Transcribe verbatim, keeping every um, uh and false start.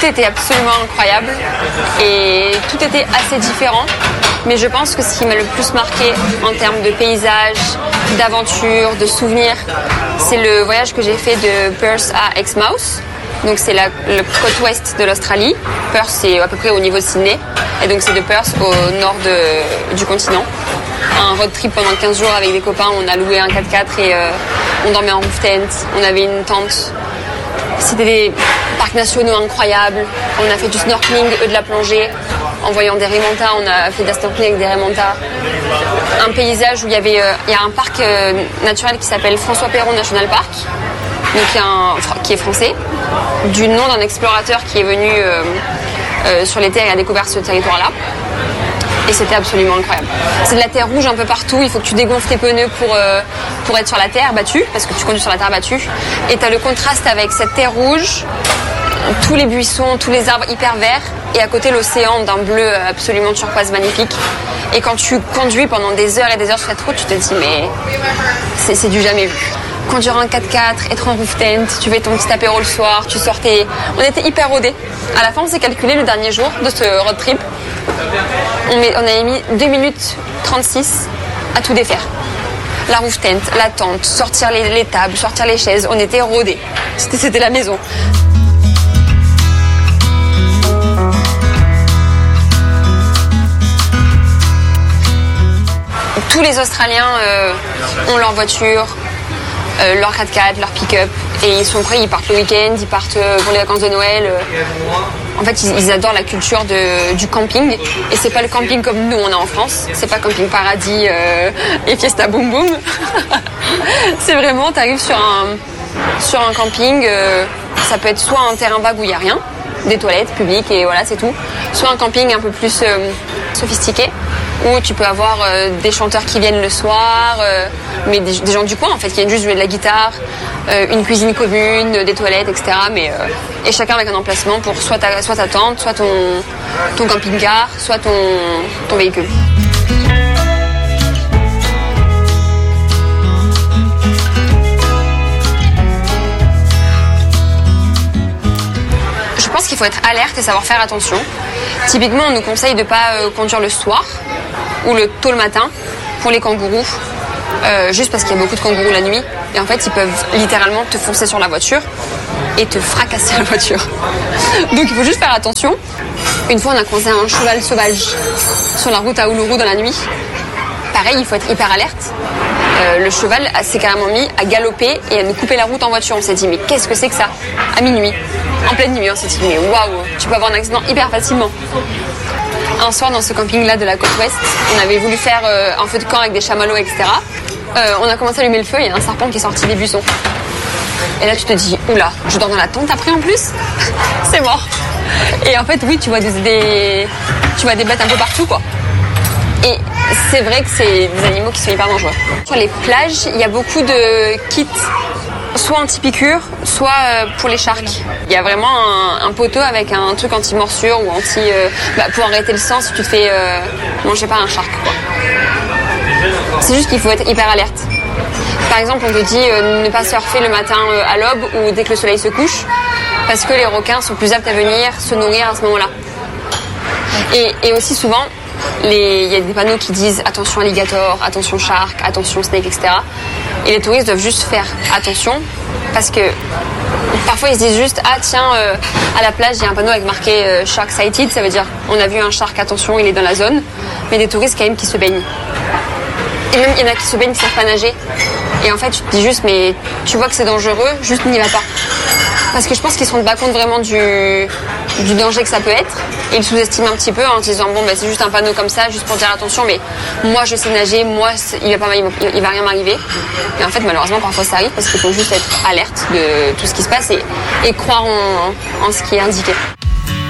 était absolument incroyable et tout était assez différent. Mais je pense que ce qui m'a le plus marqué en termes de paysage, d'aventure, de souvenirs, c'est le voyage que j'ai fait de Perth à Exmouth. Donc c'est la, la côte ouest de l'Australie. Perth, c'est à peu près au niveau de Sydney. Et donc c'est de Perth au nord de, du continent. Un road trip pendant quinze jours avec des copains. On a loué un quatre-quatre et euh, on dormait en roof tent. On avait une tente. C'était des parcs nationaux incroyables. On a fait du snorkeling, eux de la plongée. En voyant des raimentas, on a fait de la snorkeling avec des raimentas. Un paysage où il y avait, euh, il y a un parc euh, naturel qui s'appelle François Perron National Park, donc qui est, un, qui est français, du nom d'un explorateur qui est venu euh, euh, sur les terres et a découvert ce territoire-là. Et c'était absolument incroyable. C'est de la terre rouge un peu partout. Il faut que tu dégonfles tes pneus pour, euh, pour être sur la terre battue, parce que tu conduis sur la terre battue. Et tu as le contraste avec cette terre rouge, tous les buissons, tous les arbres hyper verts, et à côté l'océan d'un bleu absolument turquoise magnifique. Et quand tu conduis pendant des heures et des heures sur cette route, tu te dis mais c'est, c'est du jamais vu. Conduire un quatre-quatre, être en roof tent, tu fais ton petit apéro le soir, tu sortais. On était hyper rodés. À la fin, on s'est calculé le dernier jour de ce road trip. On, met, on avait mis deux minutes trente-six à tout défaire. La roof tent, la tente, sortir les, les tables, sortir les chaises. On était rodés. C'était, c'était la maison. Tous les Australiens euh, ont leur voiture, euh, leur quatre-quatre, leur pick-up, et ils sont prêts, ils partent le week-end, ils partent euh, pour les vacances de Noël. Euh. En fait, ils, ils adorent la culture de, du camping, et c'est pas le camping comme nous on a en France, c'est pas camping paradis euh, et fiesta boum boum. C'est vraiment, t'arrives sur un, sur un camping, euh, ça peut être soit un terrain vague où il y a rien, des toilettes publiques et voilà c'est tout, soit un camping un peu plus euh, sophistiqué, où tu peux avoir euh, des chanteurs qui viennent le soir, euh, mais des, des gens du coin en fait qui viennent juste jouer de la guitare, euh, une cuisine commune, des toilettes, et cetera. Mais, euh, et chacun avec un emplacement pour soit ta, soit ta tente, soit ton, ton camping-car, soit ton, ton véhicule. Je pense qu'il faut être alerte et savoir faire attention. Typiquement, on nous conseille de ne pas euh, conduire le soir ou le tôt le matin pour les kangourous, euh, juste parce qu'il y a beaucoup de kangourous la nuit. Et en fait, ils peuvent littéralement te foncer sur la voiture et te fracasser la voiture. Donc il faut juste faire attention. Une fois, on a croisé un cheval sauvage sur la route à Uluru dans la nuit. Pareil, il faut être hyper alerte. Euh, le cheval s'est carrément mis à galoper et à nous couper la route en voiture. On s'est dit, mais qu'est-ce que c'est que ça? À minuit, en pleine nuit, on s'est dit, mais waouh, tu peux avoir un accident hyper facilement. Un soir, dans ce camping-là de la côte ouest, on avait voulu faire euh, un feu de camp avec des chamallows, et cetera. Euh, on a commencé à allumer le feu et il y a un serpent qui est sorti des buissons. Et là, tu te dis, oula, je dors dans la tente après en plus? C'est mort. Et en fait, oui, tu vois des, des, tu vois des bêtes un peu partout, quoi. Et c'est vrai que c'est des animaux qui sont hyper dangereux. Sur les plages, il y a beaucoup de kits, soit anti-piqûre, soit pour les sharks. Il y a vraiment un, un poteau avec un truc anti-morsure ou anti... Euh, bah, pour arrêter le sang si tu te fais euh, manger par un shark, quoi. C'est juste qu'il faut être hyper alerte. Par exemple, on te dit euh, ne pas surfer le matin euh, à l'aube ou dès que le soleil se couche, parce que les requins sont plus aptes à venir se nourrir à ce moment-là. Et, et aussi souvent, il y a des panneaux qui disent attention alligator, attention shark, attention snake, et cetera. Et les touristes doivent juste faire attention parce que parfois ils se disent juste ah tiens euh, à la plage il y a un panneau avec marqué euh, shark sighted, ça veut dire on a vu un shark, attention il est dans la zone. Mais des touristes quand même qui se baignent. Et même il y en a qui se baignent qui ne savent pas nager. Et en fait tu te dis juste mais tu vois que c'est dangereux, juste n'y va pas. Parce que je pense qu'ils se rendent pas compte vraiment du, du danger que ça peut être. Et ils sous-estiment un petit peu en se disant bon bah, c'est juste un panneau comme ça, juste pour dire attention, mais moi je sais nager, moi il va, pas, il va rien m'arriver. Et en fait malheureusement parfois ça arrive parce qu'il faut juste être alerte de tout ce qui se passe et, et croire en, en ce qui est indiqué.